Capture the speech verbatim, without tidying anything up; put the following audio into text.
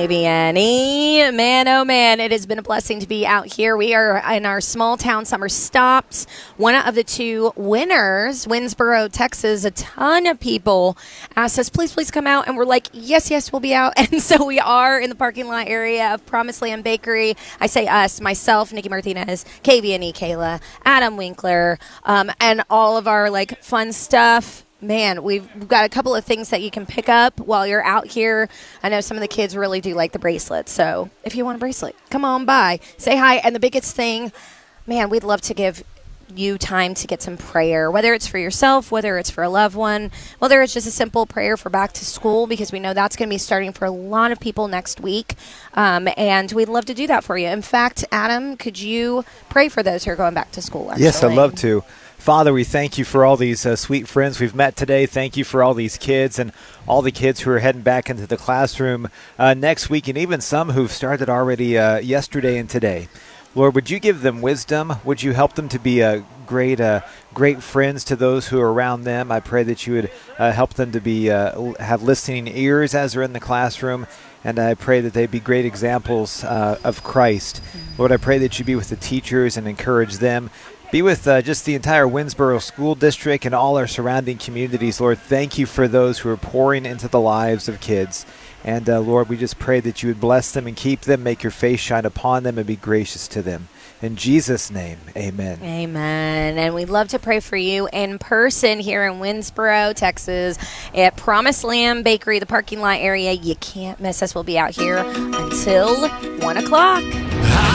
K B N E. Man, oh man, it has been a blessing to be out here. We are in our small town summer stops. One of the two winners, Winsboro, Texas, a ton of people asked us, please, please come out. And we're like, yes, yes, we'll be out. And so we are in the parking lot area of Promised Land Bakery. I say us, myself, Nikki Martinez, K B N E Kayla, Adam Winkler, um, and all of our like fun stuff. Man, we've got a couple of things that you can pick up while you're out here. I know some of the kids really do like the bracelets. So if you want a bracelet, come on by. Say hi. And the biggest thing, man, we'd love to give you time to get some prayer, whether it's for yourself, whether it's for a loved one, whether it's just a simple prayer for back to school, because we know that's going to be starting for a lot of people next week. Um, and we'd love to do that for you. In fact, Adam, could you pray for those who are going back to school? Actually? Yes, I'd love to. Father, we thank you for all these uh, sweet friends we've met today. Thank you for all these kids and all the kids who are heading back into the classroom uh, next week, and even some who've started already uh, yesterday and today. Lord, would you give them wisdom? Would you help them to be uh, great uh, great friends to those who are around them? I pray that you would uh, help them to be uh, have listening ears as they're in the classroom. And I pray that they be great examples uh, of Christ. Lord, I pray that you be with the teachers and encourage them. Be with uh, just the entire Winsboro School District and all our surrounding communities. Lord, thank you for those who are pouring into the lives of kids. And, uh, Lord, we just pray that you would bless them and keep them, make your face shine upon them, and be gracious to them. In Jesus' name, amen. Amen. And we'd love to pray for you in person here in Winsboro, Texas, at Promised Land Bakery, the parking lot area. You can't miss us. We'll be out here until one o'clock.